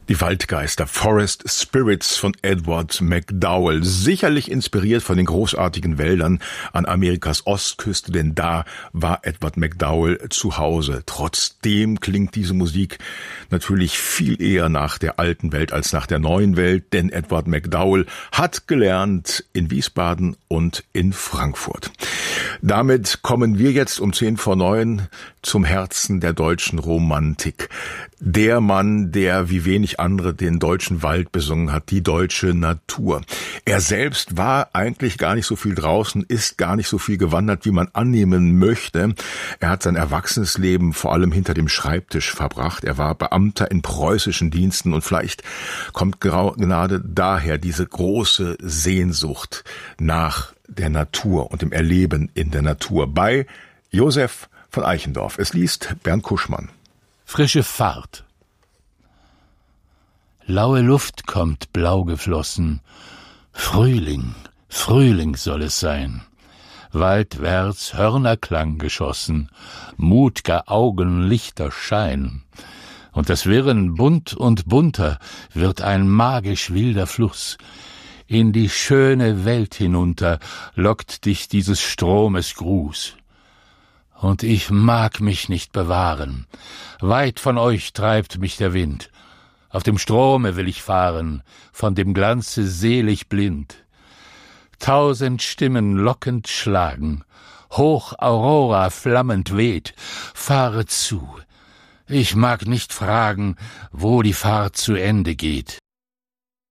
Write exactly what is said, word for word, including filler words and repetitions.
Die Waldgeister, Forest Spirits von Edward MacDowell, sicherlich inspiriert von den großartigen Wäldern an Amerikas Ostküste, denn da war Edward MacDowell zu Hause. Trotzdem klingt diese Musik natürlich viel eher nach der alten Welt als nach der neuen Welt, denn Edward MacDowell hat gelernt in Wiesbaden und in Frankfurt. Damit kommen wir jetzt um zehn vor neun zum Herzen der deutschen Romantik. Der Mann, der wie wenig andere den deutschen Wald besungen hat, die deutsche Natur. Er selbst war eigentlich gar nicht so viel draußen, ist gar nicht so viel gewandert, wie man annehmen möchte. Er hat sein erwachsenes Leben vor allem hinter dem Schreibtisch verbracht. Er war Beamter in preußischen Diensten und vielleicht kommt gerade daher diese große Sehnsucht nach der Natur und dem Erleben in der Natur bei Josef von Eichendorff. Es liest Bernd Kuschmann. Frische Fahrt. Laue Luft kommt blau geflossen. Frühling, Frühling soll es sein. Waldwärts Hörnerklang geschossen, mut'ger Augen Lichter Schein. Und das Wirren bunt und bunter wird ein magisch wilder Fluss. In die schöne Welt hinunter lockt dich dieses Stromes Gruß. Und ich mag mich nicht bewahren, weit von euch treibt mich der Wind. Auf dem Strome will ich fahren, von dem Glanze selig blind. Tausend Stimmen lockend schlagen, hoch Aurora flammend weht, fahre zu. Ich mag nicht fragen, wo die Fahrt zu Ende geht.